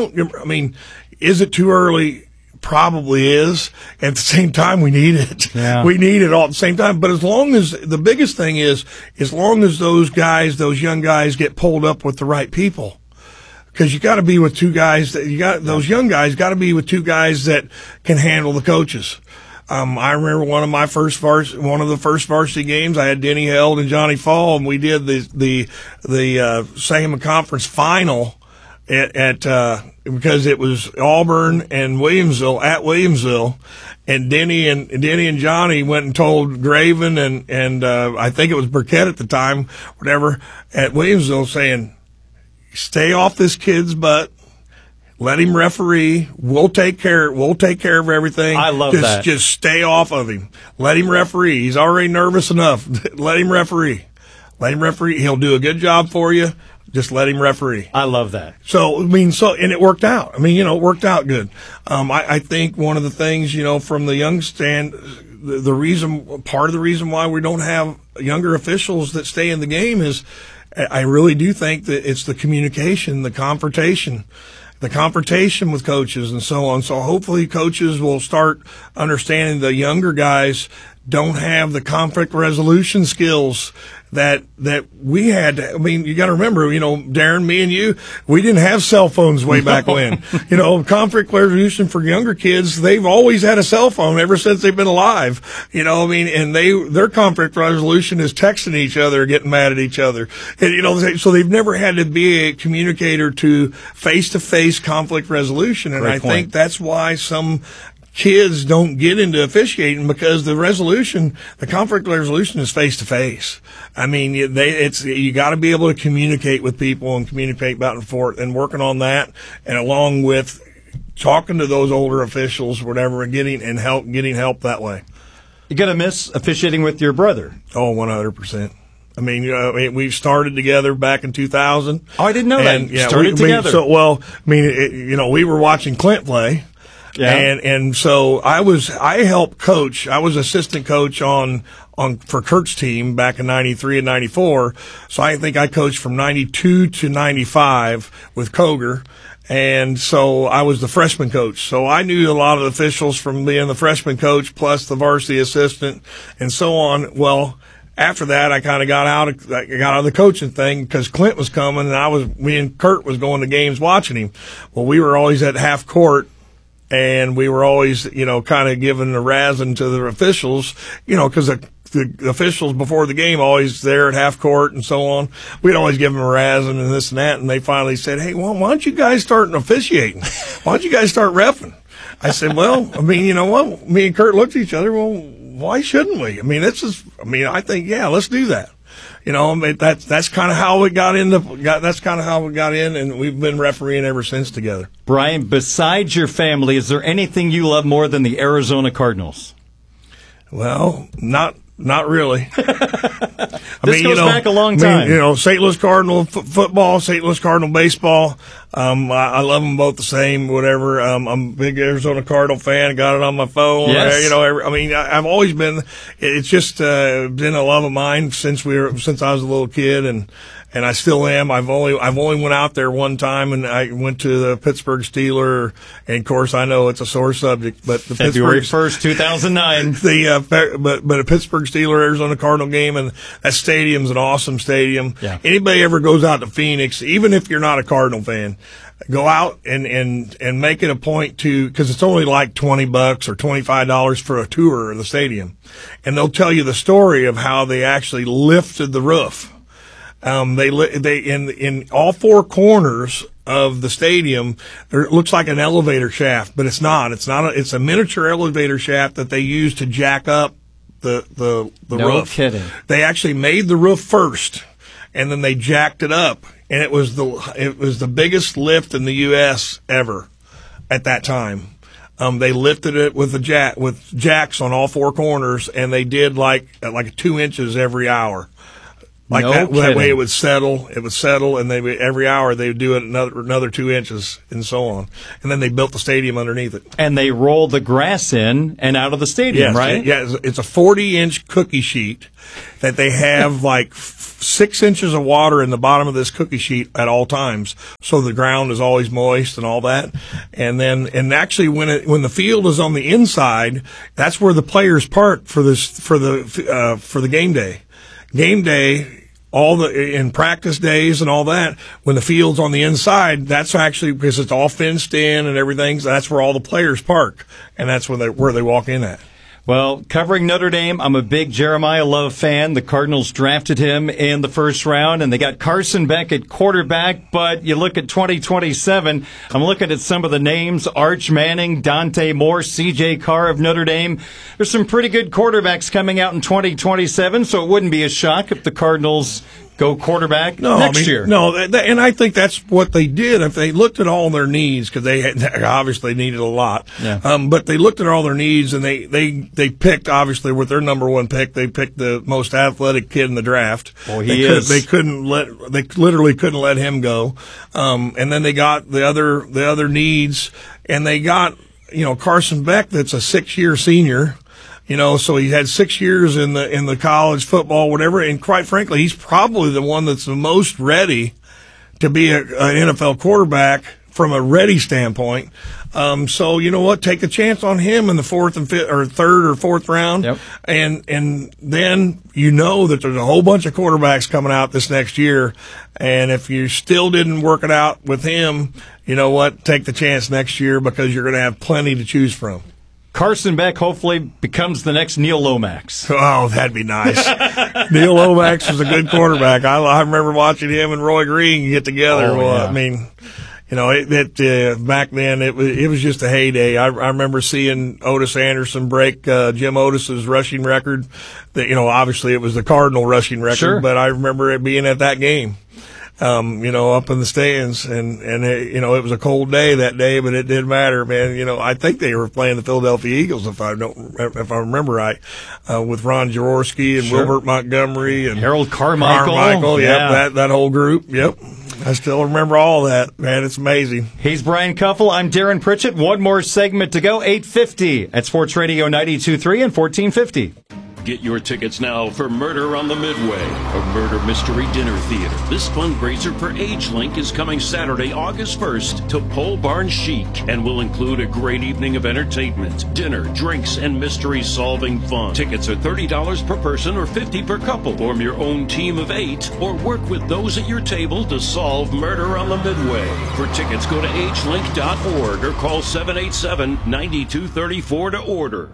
Is it too early? Probably is. At the same time, we need it. Yeah. We need it all at the same time. But the biggest thing is, as long as those young guys get pulled up with the right people. Because you got to be with two guys those young guys got to be with two guys that can handle the coaches. I remember one of the first varsity games. I had Denny Held and Johnny Fall, and we did the Sangamon Conference final because it was Auburn and Williamsville at Williamsville, and Denny and Johnny went and told Graven and I think it was Burkett at the time, whatever, at Williamsville, saying, stay off this kid's butt. Let him referee. We'll take care of everything. I love that. Just stay off of him. Let him referee. He's already nervous enough. Let him referee. He'll do a good job for you. Just let him referee. I love that. So, and it worked out. It worked out good. I think one of the things, from the young stand, part of the reason why we don't have younger officials that stay in the game is, I really do think that it's the communication, the confrontation with coaches and so on. So hopefully coaches will start understanding the younger guys don't have the conflict resolution skills that we had. You got to remember, Darren, me and you, we didn't have cell phones way back when. Conflict resolution for younger kids, they've always had a cell phone ever since they've been alive. And their conflict resolution is texting each other, getting mad at each other. And, so they've never had to be a communicator to face-to-face conflict resolution. And I think that's why some kids don't get into officiating, because the conflict resolution is face to face. You got to be able to communicate with people and communicate back and forth, and working on that, and along with talking to those older officials, whatever, and getting help that way. You got to miss officiating with your brother. Oh, 100%. We started together back in 2000. Oh, I didn't know that. Yeah, started together. We were watching Clint play. Yeah. And so I helped coach. I was assistant coach for Kurt's team back in 93 and 94. So I think I coached from 92 to 95 with Koger. And so I was the freshman coach. So I knew a lot of the officials from being the freshman coach plus the varsity assistant and so on. Well, after that, I kind of got out of the coaching thing because Clint was coming, and me and Kurt was going to games watching him. Well, we were always at half court. And we were always, kind of giving the razzing to the officials, because the officials before the game always there at half court and so on. We'd always give them a razzing and this and that. And they finally said, hey, well, why don't you guys start officiating? Why don't you guys start reffing? I said, well, you know what? Me and Kurt looked at each other. Well, why shouldn't we? I think, yeah, let's do that. That's kind of how we got in, and we've been refereeing ever since together. Brian, besides your family, is there anything you love more than the Arizona Cardinals? Well, not really. This goes back a long time. St. Louis Cardinal football, St. Louis Cardinal baseball. I love them both the same, whatever. I'm a big Arizona Cardinal fan. Got it on my phone. Yes. I've always been, it's just, been a love of mine since I was a little kid, and I still am. I've only went out there one time, and I went to the Pittsburgh Steelers, and of course I know it's a sore subject, but the February 1st, 2009. But a Pittsburgh Steelers Arizona Cardinal game, and that stadium's an awesome stadium. Yeah. Anybody ever goes out to Phoenix, even if you're not a Cardinal fan, go out and make it a point to, because it's only like $20 or $25 for a tour of the stadium, and they'll tell you the story of how they actually lifted the roof. They in all four corners of the stadium, it looks like an elevator shaft, but it's not. It's a miniature elevator shaft that they use to jack up the roof. No kidding. They actually made the roof first, and then they jacked it up, and it was the biggest lift in the U.S. ever at that time. They lifted it with jacks on all four corners, and they did like 2 inches every hour. Like no that kidding. way it would settle, and every hour they would do it another 2 inches and so on. And then they built the stadium underneath it. And they rolled the grass in and out of the stadium, yes, right? Yeah, it's a 40-inch cookie sheet that they have like 6 inches of water in the bottom of this cookie sheet at all times, so the ground is always moist and all that. And actually when the field is on the inside, that's where the players park for the game day. Game day, in practice days and all that, when the field's on the inside, that's actually because it's all fenced in and everything. So that's where all the players park, and that's where they walk in at. Well, covering Notre Dame, I'm a big Jeremiah Love fan. The Cardinals drafted him in the first round, and they got Carson Beck at quarterback. But you look at 2027, I'm looking at some of the names, Arch Manning, Dante Moore, C.J. Carr of Notre Dame. There's some pretty good quarterbacks coming out in 2027, so it wouldn't be a shock if the Cardinals go quarterback next year. No, and I think that's what they did. If they looked at all their needs, because they obviously needed a lot, but they looked at all their needs, and they picked, obviously, with their number one pick, they picked the most athletic kid in the draft. Well, they literally couldn't let him go. And then they got the other needs, and they got, Carson Beck, that's a 6-year senior. So he had 6 years in the college football, whatever, and quite frankly, he's probably the one that's the most ready to be an NFL quarterback from a ready standpoint. So you know what? Take a chance on him in the fourth and fifth, or third or fourth round, and then that there's a whole bunch of quarterbacks coming out this next year, and if you still didn't work it out with him, you know what? Take the chance next year, because you're going to have plenty to choose from. Carson Beck hopefully becomes the next Neil Lomax. Oh, that'd be nice. Neil Lomax was a good quarterback. I remember watching him and Roy Green get together. Oh, yeah. I mean, back then it was just a heyday. I remember seeing Otis Anderson break Jim Otis's rushing record. Obviously it was the Cardinal rushing record, but I remember it being at that game. Up in the stands, and it was a cold day that day, but it didn't matter, man. I think they were playing the Philadelphia Eagles, if I remember right, with Ron Jaworski and Wilbert Montgomery and Harold Carmichael. Yep, that whole group. Yep. I still remember all that, man. It's amazing. He's Brian Kuffel. I'm Darren Pritchett. One more segment to go, 8:50 at Sports Radio 92.3 and 1450. Get your tickets now for Murder on the Midway, a murder mystery dinner theater. This fundraiser for AgeLink is coming Saturday, August 1st to Pole Barn Chic and will include a great evening of entertainment, dinner, drinks, and mystery-solving fun. Tickets are $30 per person or $50 per couple. Form your own team of 8 or work with those at your table to solve Murder on the Midway. For tickets, go to agelink.org or call 787-9234 to order.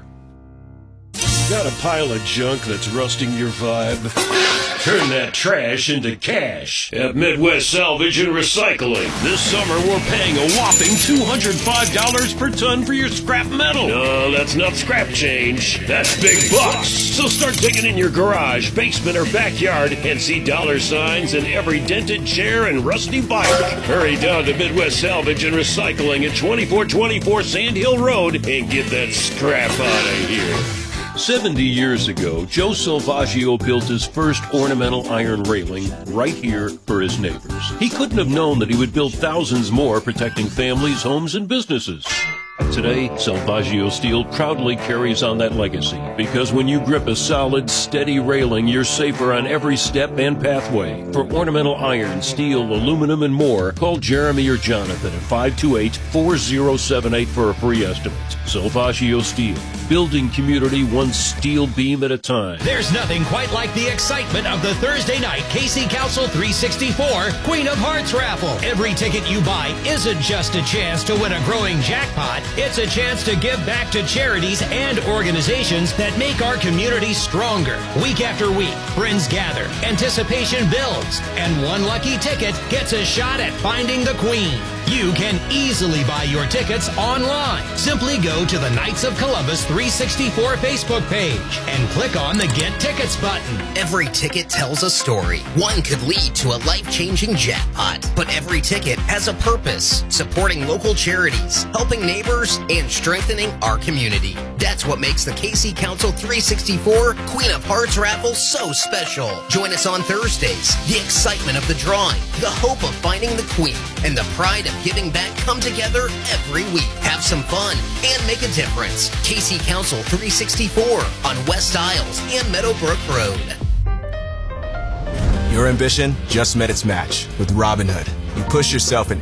Got a pile of junk that's rusting your vibe? Turn that trash into cash at Midwest Salvage and Recycling. This summer, we're paying a whopping $205 per ton for your scrap metal. No, that's not scrap change. That's big bucks. So start digging in your garage, basement, or backyard and see dollar signs in every dented chair and rusty bike. Hurry down to Midwest Salvage and Recycling at 2424 Sand Hill Road and get that scrap out of here. 70 years ago, Joe Salvaggio built his first ornamental iron railing right here for his neighbors. He couldn't have known that he would build thousands more, protecting families, homes, and businesses. Today, Salvaggio Steel proudly carries on that legacy, because when you grip a solid, steady railing, you're safer on every step and pathway. For ornamental iron, steel, aluminum, and more, call Jeremy or Jonathan at 528-4078 for a free estimate. Salvaggio Steel, building community one steel beam at a time. There's nothing quite like the excitement of the Thursday night KC Council 364 Queen of Hearts raffle. Every ticket you buy isn't just a chance to win a growing jackpot. But it's a chance to give back to charities and organizations that make our community stronger. Week after week, friends gather, anticipation builds, and one lucky ticket gets a shot at finding the Queen. You can easily buy your tickets online. Simply go to the Knights of Columbus 364 Facebook page and click on the Get Tickets button. Every ticket tells a story. One could lead to a life-changing jackpot. But every ticket has a purpose. Supporting local charities, helping neighbors, and strengthening our community. That's what makes the KC Council 364 Queen of Hearts raffle so special. Join us on Thursdays. The excitement of the drawing, the hope of finding the Queen, and the pride of giving back come together every week. Have some fun and make a difference. KC Council 364 on West Isles and Meadowbrook Road. Your ambition just met its match with Robinhood. You push yourself in